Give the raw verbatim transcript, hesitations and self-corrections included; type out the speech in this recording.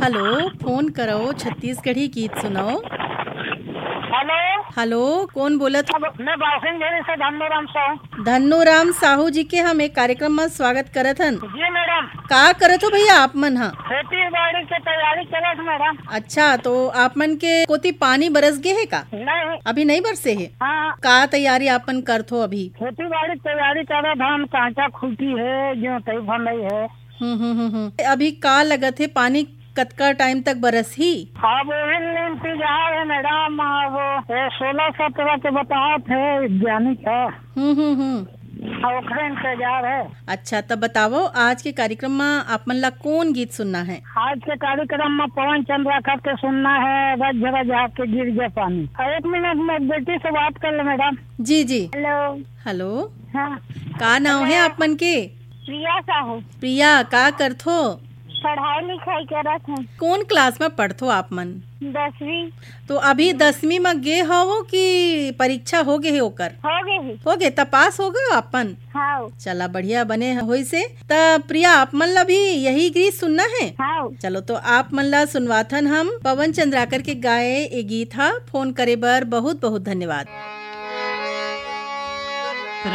Hello, phone करो, छत्तीसगढ़ी गीत सुनाओ। हेलो हेलो, कौन बोलत? मैं बासिंगेरी से धन्नूराम साहू। धन्नूराम साहू जी के हम एक कार्यक्रम में स्वागत करत हन। जी मैडम। का करत हो भैया आप मन? हाँ, खेती बाड़ी की तैयारी करत मैडम। अच्छा, तो आप मन के कोती पानी बरस गे है का? नहीं, अभी नहीं बरसे है। हाँ, का तैयारी आपन करत हो अभी? खेती बाड़ी तैयारी करत धान कांचा खुटी है जो तई भरई है। हम्म हम्म हम्म हम्म। अभी का लगत है पानी कतका टाइम तक बरस ही? अब इंतजार है मैडम। अब सोलह सत्रह के बताओ थे वैज्ञानिक है। हम्म हम्म हम्म। ओखरे इंतजार है। अच्छा, तब बताओ आज के कार्यक्रम में आप मन ला कौन गीत सुनना है? आज के कार्यक्रम में पवन चंद्राकर के सुनना है, रज रज के गिर गया पानी। एक मिनट में बेटी से बात कर ले मैडम। जी जी। हेलो। हेलो, हाँ, का नाम है आप मन के? प्रिया साहू। प्रिया, का करथो? पढ़ाई लिखाई करत हूँ। कौन क्लास में पढ़थो आप मन? दसवीं। तो अभी दसवीं में गे हो कि परीक्षा हो गए है ओकर? हो गई। हो गए, तब पास हो गए अपन? हाँ। चला बढ़िया बने होई से। तब प्रिया आप मन ला भी यही गीत सुनना है? हाँ। चलो तो आप मन ला सुनवाथन हम पवन चंद्राकर के गाए ए गीत हा। फोन करे बर बहुत बहुत धन्यवाद।